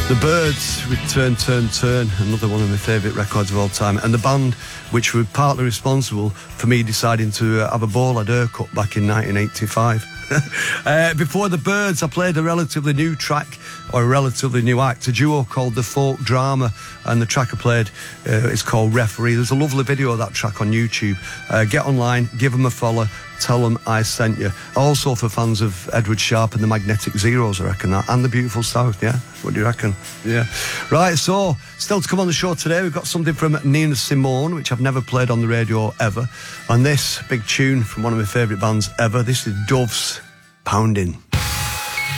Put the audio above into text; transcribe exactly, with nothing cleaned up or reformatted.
The Byrds with Turn, Turn, Turn, another one of my favourite records of all time, and the band which were partly responsible for me deciding to uh, have a bald haircut back in nineteen eighty-five. uh, before the Byrds, I played a relatively new track, or a relatively new act, a duo called The Folk Drama, and the track I played uh, is called Referee. There's a lovely video of that track on YouTube. Uh, get online, give them a follow, tell them I sent you. Also for fans of Edward Sharpe and the Magnetic Zeros, I reckon that, and the Beautiful South, yeah? What do you reckon? Yeah. Right, so, still to come on the show today, we've got something from Nina Simone, which I've never played on the radio ever, and this big tune from one of my favourite bands ever. This is Doves, Pounding.